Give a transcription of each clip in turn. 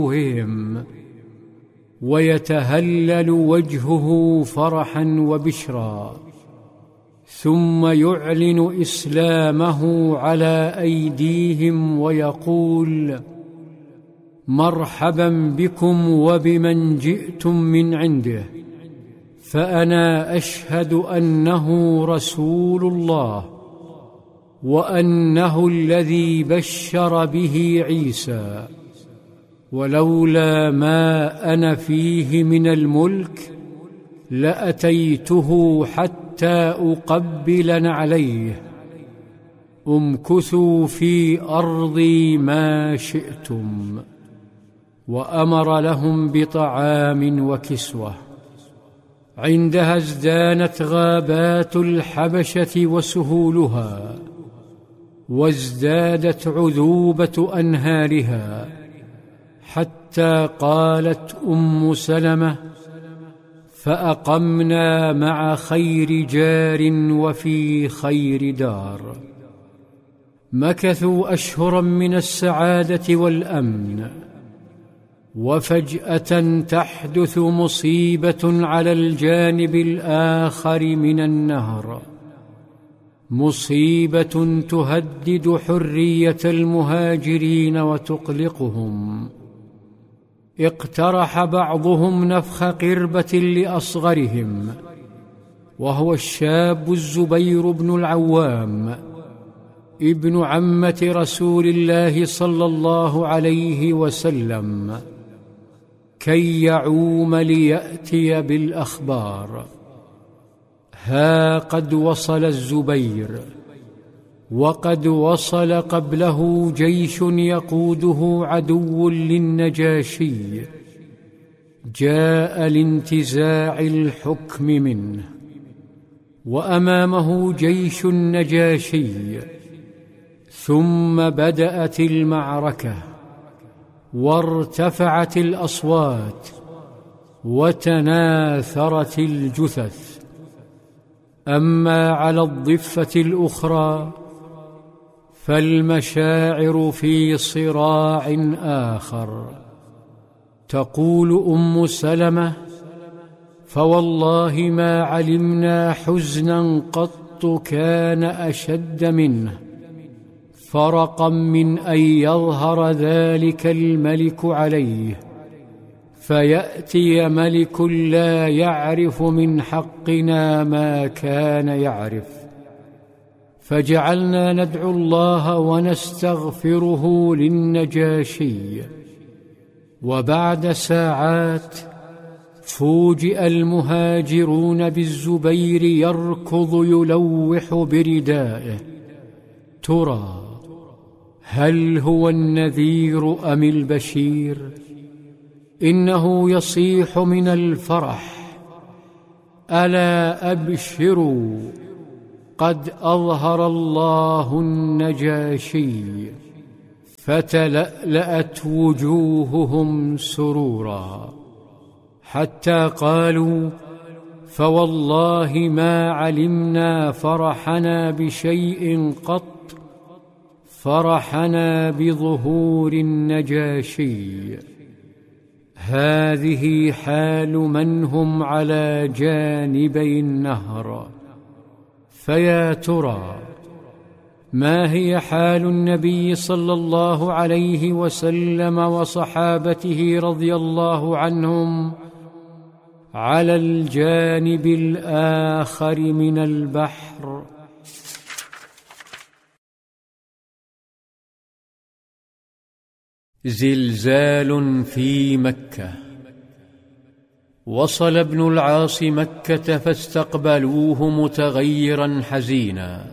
وجوههم، ويتهلل وجهه فرحا وبشرا، ثم يعلن إسلامه على أيديهم ويقول: مرحبا بكم وبمن جئتم من عنده، فأنا أشهد أنه رسول الله، وأنه الذي بشر به عيسى، ولولا ما أنا فيه من الملك لأتيته حتى أقبل نعليه. امكثوا في أرضي ما شئتم. وأمر لهم بطعام وكسوة. عندها ازدانت غابات الحبشة وسهولها، وازدادت عذوبة أنهارها، حتى قالت أم سلمة: فأقمنا مع خير جار وفي خير دار. مكثوا أشهرا من السعادة والأمن، وفجأة تحدث مصيبة على الجانب الآخر من النهر، مصيبة تهدد حرية المهاجرين وتقلقهم. اقترح بعضهم نفخ قربة لأصغرهم، وهو الشاب الزبير بن العوام ابن عمة رسول الله صلى الله عليه وسلم، كي يعوم ليأتي بالأخبار. ها قد وصل الزبير، وقد وصل قبله جيش يقوده عدو للنجاشي، جاء لانتزاع الحكم منه، وأمامه جيش النجاشي. ثم بدأت المعركة، وارتفعت الأصوات، وتناثرت الجثث. أما على الضفة الأخرى فالمشاعر في صراع آخر. تقول أم سلمة: فوالله ما علمنا حزنا قط كان أشد منه، فرقا من أن يظهر ذلك الملك عليه، فيأتي ملك لا يعرف من حقنا ما كان يعرف. فجعلنا ندعو الله ونستغفره للنجاشي. وبعد ساعات فوجئ المهاجرون بالزبير يركض يلوح بردائه. ترى هل هو النذير أم البشير؟ إنه يصيح من الفرح: ألا أبشروا، قد أظهر الله النجاشي. فتلألأت وجوههم سرورا، حتى قالوا: فوالله ما علمنا فرحنا بشيء قط، فرحنا بظهور النجاشي. هذه حال من هم على جانبي النهر. فيا ترى ما هي حال النبي صلى الله عليه وسلم وصحابته رضي الله عنهم على الجانب الآخر من البحر؟ زلزال في مكة. وصل ابن العاص مكة فاستقبلوه متغيرا حزينا.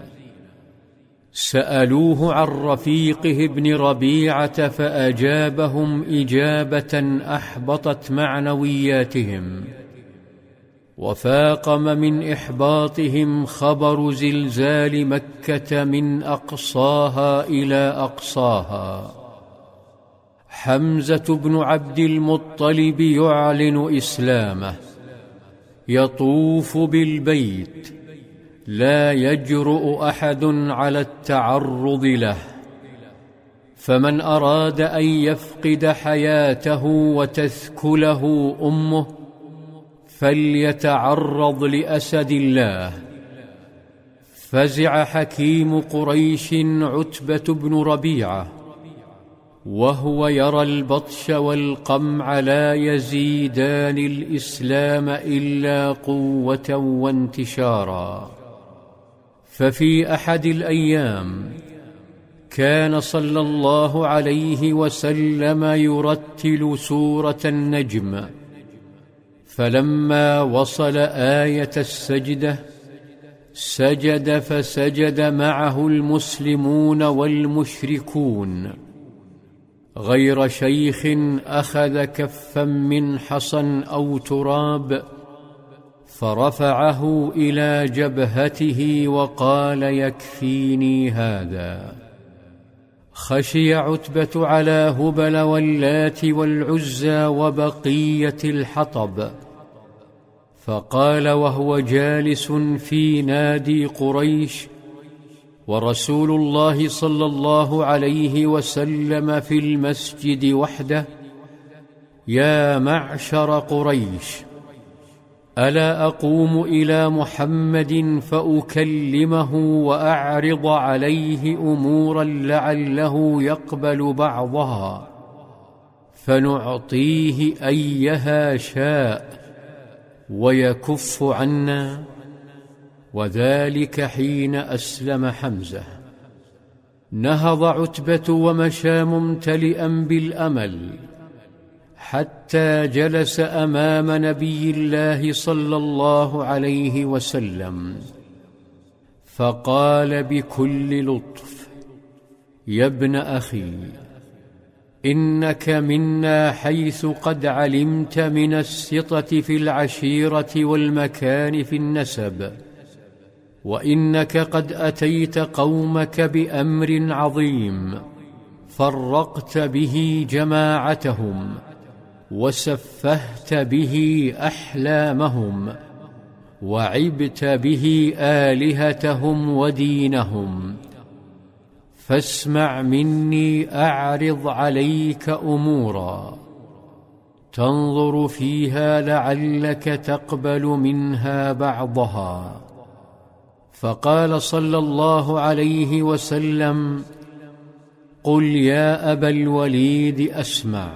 سألوه عن رفيقه ابن ربيعة فأجابهم إجابة أحبطت معنوياتهم، وفاقم من إحباطهم خبر زلزال مكة من أقصاها إلى أقصاها. حمزة بن عبد المطلب يعلن إسلامه، يطوف بالبيت، لا يجرؤ أحد على التعرض له. فمن أراد أن يفقد حياته وتثكله أمه فليتعرض لأسد الله. فزع حكيم قريش عتبة بن ربيعة وهو يرى البطش والقمع لا يزيدان الإسلام إلا قوة وانتشارا. ففي أحد الأيام كان صلى الله عليه وسلم يرتل سورة النجم، فلما وصل آية السجدة سجد، فسجد معه المسلمون والمشركون، غير شيخ أخذ كفا من حصى أو تراب فرفعه إلى جبهته وقال: يكفيني هذا. خشي عتبة على هبل واللات والعزى وبقية الحطب، فقال وهو جالس في نادي قريش ورسول الله صلى الله عليه وسلم في المسجد وحده: يا معشر قريش، ألا أقوم إلى محمد فأكلمه وأعرض عليه أمورا لعله يقبل بعضها فنعطيه أيها شاء ويكف عنا؟ وذلك حين أسلم حمزة. نهض عتبة ومشى ممتلئا بالأمل حتى جلس أمام نبي الله صلى الله عليه وسلم، فقال بكل لطف: يا ابن أخي، إنك منا حيث قد علمت من السطة في العشيرة والمكان في النسب، وإنك قد أتيت قومك بأمر عظيم فرقت به جماعتهم وسفهت به أحلامهم وعبت به آلهتهم ودينهم، فاسمع مني أعرض عليك أمورا تنظر فيها لعلك تقبل منها بعضها. فقال صلى الله عليه وسلم: قل يا أبا الوليد أسمع.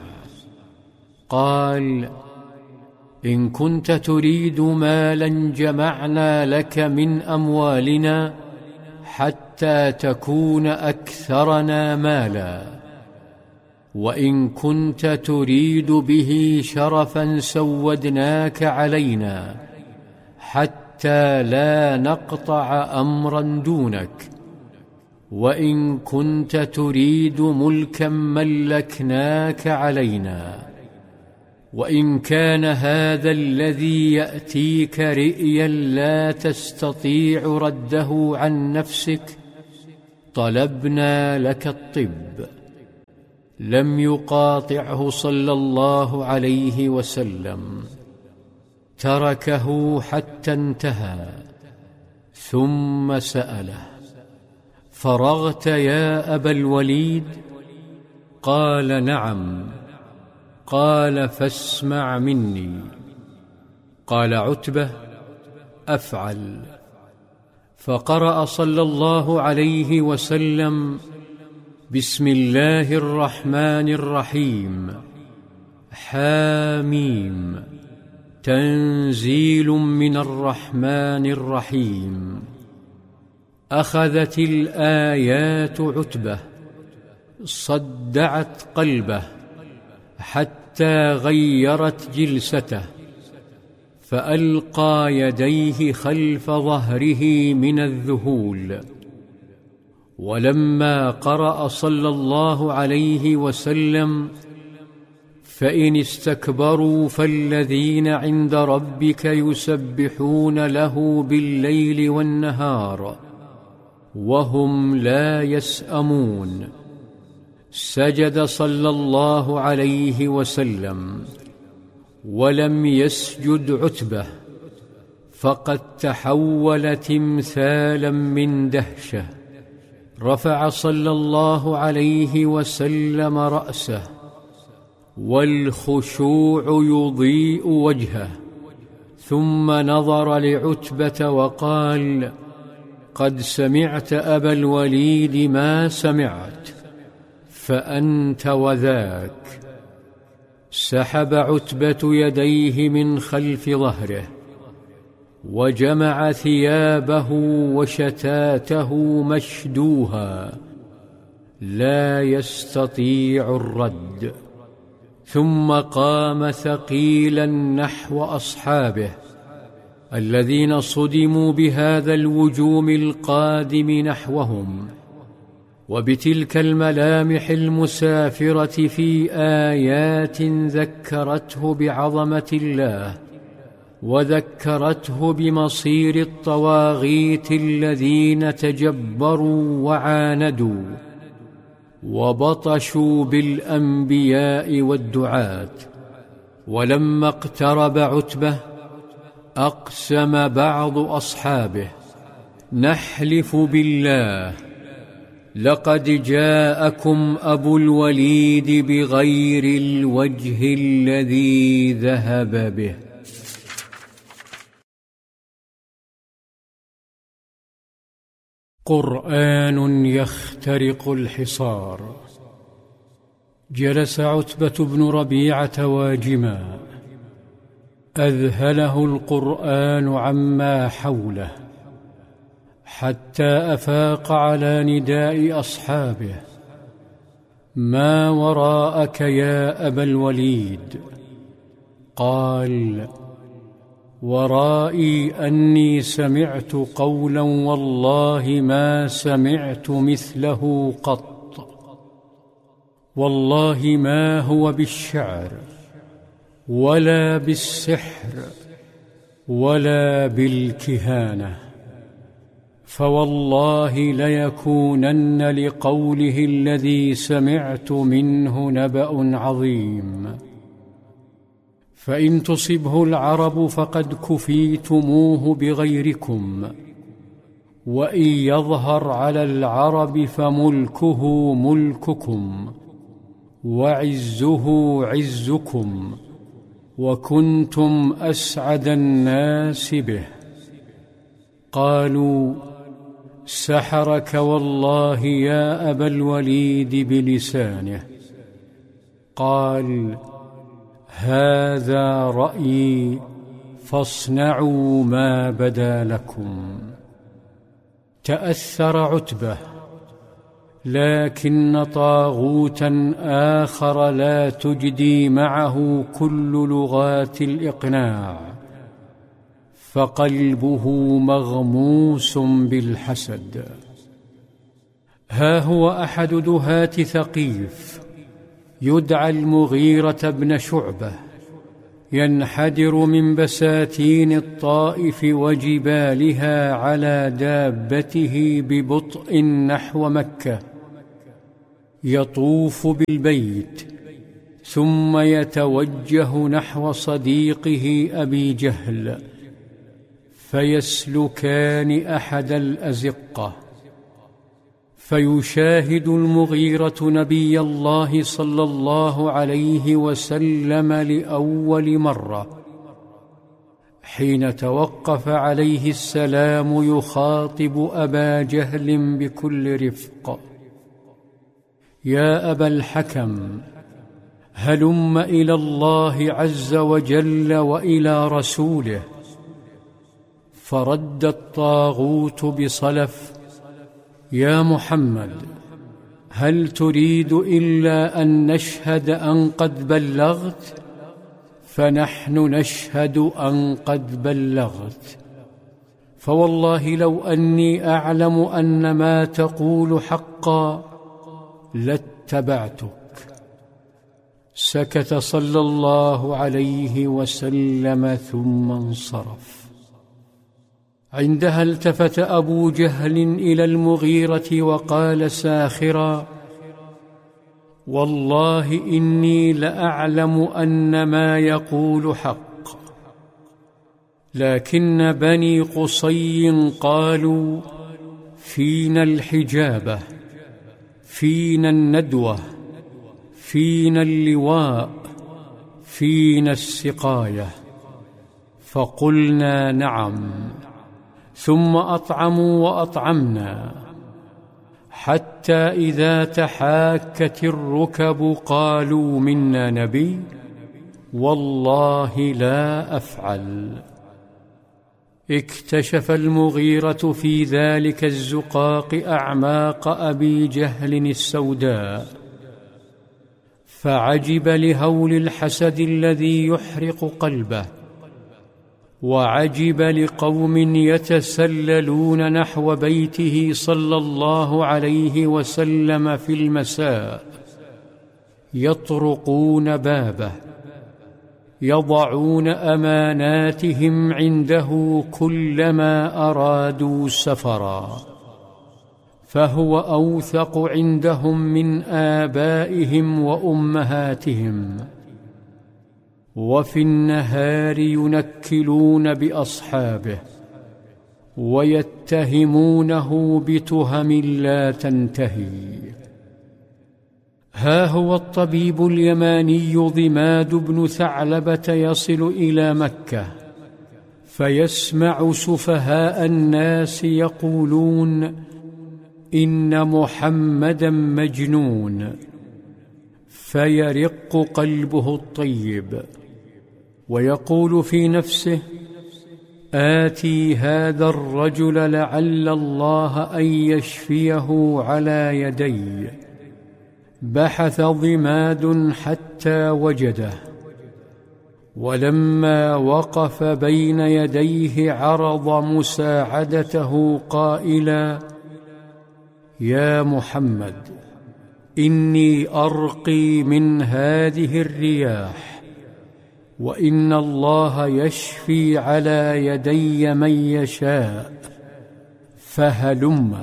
قال: إن كنت تريد مالا جمعنا لك من أموالنا حتى تكون أكثرنا مالا، وإن كنت تريد به شرفا سودناك علينا حتى لا نقطع أمرا دونك، وإن كنت تريد ملكا ملكناك علينا، وإن كان هذا الذي يأتيك رئيا لا تستطيع رده عن نفسك طلبنا لك الطب. لم يقاطعه صلى الله عليه وسلم، تركه حتى انتهى، ثم سأله: فرغت يا أبا الوليد؟ قال: نعم. قال: فاسمع مني. قال عتبة: أفعل. فقرأ صلى الله عليه وسلم: بسم الله الرحمن الرحيم، حاميم، تنزيل من الرحمن الرحيم. أخذت الآيات عتبة صدعت قلبه حتى غيرت جلسته، فألقى يديه خلف ظهره من الذهول. ولما قرأ صلى الله عليه وسلم: فإن استكبروا فالذين عند ربك يسبحون له بالليل والنهار وهم لا يسأمون، سجد صلى الله عليه وسلم، ولم يسجد عتبة، فقد تحول تمثالا من دهشة. رفع صلى الله عليه وسلم رأسه والخشوع يضيء وجهه، ثم نظر لعتبة وقال: قد سمعت أبا الوليد ما سمعت، فأنت وذاك. سحب عتبة يديه من خلف ظهره وجمع ثيابه وشتاته مشدوها لا يستطيع الرد، ثم قام ثقيلا نحو أصحابه الذين صدموا بهذا الوجوم القادم نحوهم، وبتلك الملامح المسافرة في آيات ذكرته بعظمة الله وذكرته بمصير الطواغيت الذين تجبروا وعاندوا وبطشوا بالأنبياء والدعاة. ولما اقترب عتبة أقسم بعض أصحابه: نحلف بالله لقد جاءكم أبو الوليد بغير الوجه الذي ذهب به. قرآن يخترق الحصار. جلس عتبة بن ربيعة واجما، أذهله القرآن عما حوله، حتى أفاق على نداء أصحابه: ما وراءك يا أبا الوليد؟ قال: ورائي أني سمعت قولا والله ما سمعت مثله قط، والله ما هو بالشعر ولا بالسحر ولا بالكهانة، فوالله ليكونن لقوله الذي سمعت منه نبأ عظيم، فإن تصبه العرب فقد كفيتموه بغيركم، وإن يظهر على العرب فملكه ملككم وعزه عزكم، وكنتم أسعد الناس به. قالوا: سحرك والله يا أبا الوليد بلسانه. قال: هذا رأيي فاصنعوا ما بدا لكم. تأثر عتبة، لكن طاغوتا آخر لا تجدي معه كل لغات الإقناع، فقلبه مغموس بالحسد. ها هو أحد دهاة ثقيف يدعى المغيرة بن شعبة، ينحدر من بساتين الطائف وجبالها على دابته ببطء نحو مكة، يطوف بالبيت ثم يتوجه نحو صديقه أبي جهل، فيسلكان أحد الأزقة، فيشاهد المغيرة نبي الله صلى الله عليه وسلم لأول مرة، حين توقف عليه السلام يخاطب أبا جهل بكل رفق: يا أبا الحكم، هلم إلى الله عز وجل وإلى رسوله. فرد الطاغوت بصلف: يا محمد، هل تريد إلا أن نشهد أن قد بلغت؟ فنحن نشهد أن قد بلغت، فوالله لو أني أعلم أن ما تقول حقا لاتبعتك. سكت صلى الله عليه وسلم ثم انصرف. عندها التفت أبو جهل إلى المغيرة وقال ساخرا: والله إني لأعلم أن ما يقول حق، لكن بني قصي قالوا: فينا الحجابة، فينا الندوة، فينا اللواء، فينا السقاية. فقلنا نعم، ثم أطعموا وأطعمنا، حتى إذا تحاكت الركب قالوا منا نبي، والله لا أفعل. اكتشف المغيرة في ذلك الزقاق أعماق أبي جهل السوداء، فعجب لهول الحسد الذي يحرق قلبه، وعجب لقوم يتسللون نحو بيته صلى الله عليه وسلم في المساء، يطرقون بابه، يضعون أماناتهم عنده كلما أرادوا سفرا، فهو أوثق عندهم من آبائهم وأمهاتهم. وفي النهار ينكلون بأصحابه ويتهمونه بتهم لا تنتهي. ها هو الطبيب اليماني ضماد بن ثعلبة يصل إلى مكة، فيسمع سفهاء الناس يقولون إن محمدا مجنون، فيرق قلبه الطيب، ويقول في نفسه: آتي هذا الرجل لعل الله أن يشفيه على يدي. بحث ضماد حتى وجده، ولما وقف بين يديه عرض مساعدته قائلا: يا محمد، إني أرقي من هذه الرياح، وإن الله يشفي على يدي من يشاء، فهلم.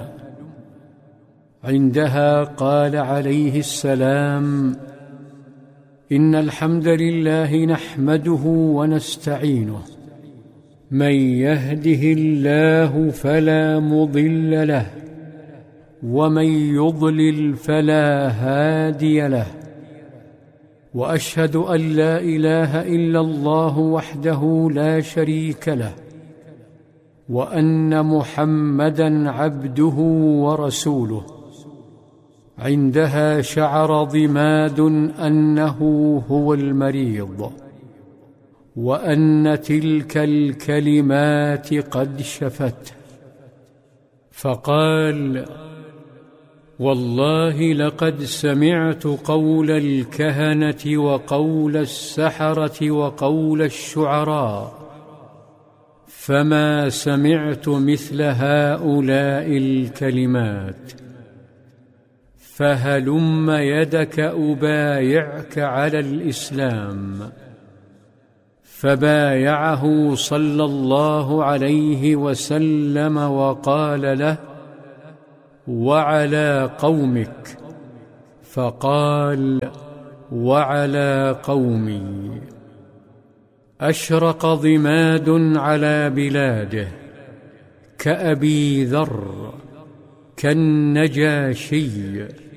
عندها قال عليه السلام: إن الحمد لله نحمده ونستعينه، من يهده الله فلا مضل له، ومن يضلل فلا هادي له، وأشهد أن لا إله إلا الله وحده لا شريك له، وأن محمدًا عبده ورسوله. عندها شعر ضماد أنه هو المريض، وأن تلك الكلمات قد شفته، فقال: والله لقد سمعت قول الكهنة وقول السحرة وقول الشعراء، فما سمعت مثل هؤلاء الكلمات، فهلم يدك أبايعك على الإسلام. فبايعه صلى الله عليه وسلم وقال له: وعلى قومك؟ فقال: وعلى قومي. أشرق ضماد على بلاده كأبي ذر، كالنجاشي،